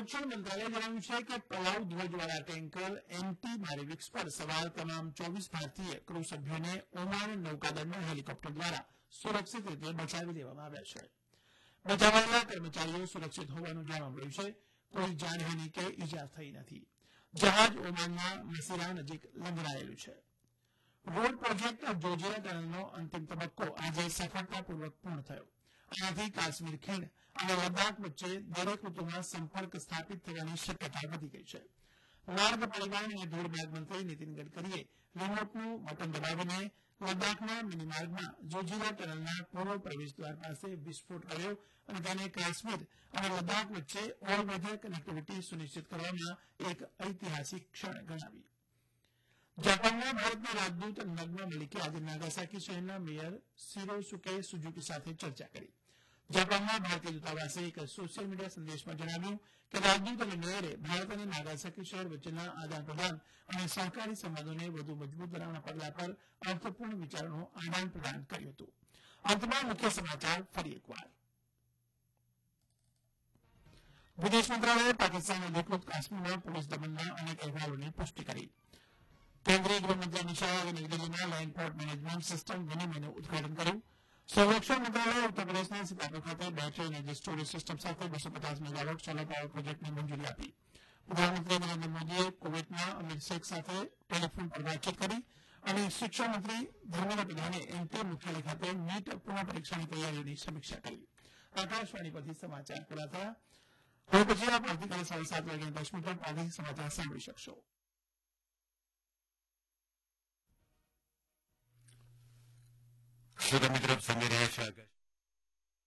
સંરક્ષણ મંત્રાલયે જણાવ્યું છે કે પલાવ ધ્વજવાળા ટેન્કર એમટી મારિવિક્સ પર સવાર તમામ 24 ભારતીય ક્રૂ સભ્યોને ઓમાન નૌકાદળના હેલિકોપ્ટર દ્વારા સુરક્ષિત રીતે બચાવી લેવામાં આવ્યા છે. બચાવાયેલા કર્મચારીઓ સુરક્ષિત હોવાનું જાણવા મળ્યું છે. કોઈ જાનહાનિ કે ઈજા થઈ નથી. જહાજ ઓમાનના મસીરા નજીક લંગરાયેલું છે. રોડ પ્રોજેક્ટ જોજિયા ટનલનો અંતિમ તબક્કો આજે સફળતાપૂર્વક પૂર્ણ થયો. આનાથી કાશ્મીર ખીણ અને લદ્દાખ વચ્ચે દરેક ઋતુમાં સંપર્ક સ્થાપિત થવાની શક્યતા વધી ગઈ છે. માર્ગ પરિવહન અને ધોળમાર્ગ મંત્રી નીતિન ગડકરીએ રિમોટનું બટન દબાવીને લદ્દાખના મિનીમાર્ગમાં જોજિલા ટનલના પૂર્વ પ્રવેશદ્વાર પાસે વિસ્ફોટ કર્યો અને તેને કાશ્મીર અને લદ્દાખ વચ્ચે ઓલ વેધર કનેક્ટિવિટી સુનિશ્ચિત કરવામાં એક ઐતિહાસિક ક્ષણ ગણાવી. જાપાનમાં ભારતના રાજદૂત નગ્મા મલિકે આજે નાગાસાકી શહેરના મેયર શિરોસુકે સુઝુકી સાથે ચર્ચા કરી. જાપાનના ભારતીય દૂતાવાસે એક સોશિયલ મીડિયા સંદેશમાં જણાવ્યું કે રાજદૂત અને મેયરે ભારત અને નાગાસાકી શહેર વચ્ચેના આદાન પ્રદાન અને સહકારી સંબંધોને વધુ મજબૂત બનાવવાના પગલા પર અર્થપૂર્ણ વિચારોનું આદાન પ્રદાન કર્યું હતું. અંતમાં મુખ્ય સમાચાર ફરી એકવાર. વિદેશ મંત્રાલયે પાકિસ્તાન અધિકૃત કાશ્મીરમાં પોલીસ દમનના અનેક અહેવાલોની પુષ્ટિ કરી. કેન્દ્રીય ગૃહમંત્રી અમિત શાહે નવી દિલ્હીમાં લેન્ડ પોર્ટ મેનેજમેન્ટ સિસ્ટમ વિનિમયનું ઉદઘાટન કર્યું. સંરક્ષણ મંત્રાલયે ઉત્તર પ્રદેશના સીતાપુર ખાતે બેટરી એનર્જી સ્ટોરેજ સિસ્ટમ સાથે 250 મેગાવોટ સોલર પાવર પ્રોજેક્ટને મંજૂરી આપી. પ્રધાનમંત્રી નરેન્દ્ર મોદીએ કુવૈતના અમીર શેખ સાથે ટેલિફોન પર વાતચીત કરી અને શિક્ષણ મંત્રી ધર્મેન્દ્ર પ્રધાને એનટીએ મુખ્યાલય ખાતે નીટ પુનઃ પરીક્ષાની તૈયારીઓની સમીક્ષા કરી. આકાશવાણી પરથી સમાચાર પૂરા થયા. હવે પછી આપ આવતીકાલે 7:30 વાગ્યે 10 મિનિટ પ્રાદેશિક સમાચાર સાંભળી શકશો. श्रोता मित्रों, संगे रहे